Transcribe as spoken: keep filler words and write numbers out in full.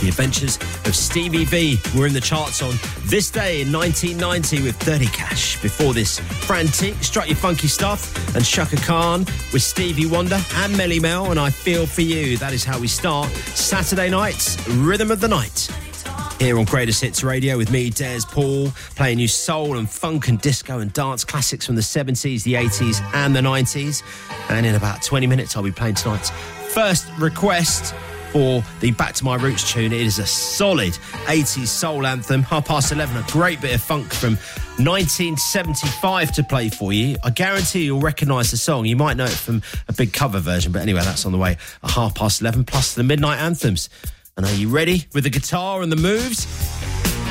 The Adventures of Stevie V were in the charts on this day in nineteen ninety with Dirty Cash. Before this, Frantic, Strut Your Funky Stuff, and Shaka Khan with Stevie Wonder and Melly Mel and I Feel For You. That is how we start Saturday night's Rhythm of the Night. Here on Greatest Hits Radio with me, Des Paul, playing you soul and funk and disco and dance classics from the seventies, the eighties and the nineties. And in about twenty minutes, I'll be playing tonight's first request for the Back to My Roots tune. It is a solid eighties soul anthem. Half past eleven, a great bit of funk from nineteen seventy-five to play for you. I guarantee you'll recognise the song. You might know it from a big cover version, but anyway, that's on the way at half past eleven, plus the midnight anthems. And are you ready with the guitar and the moves?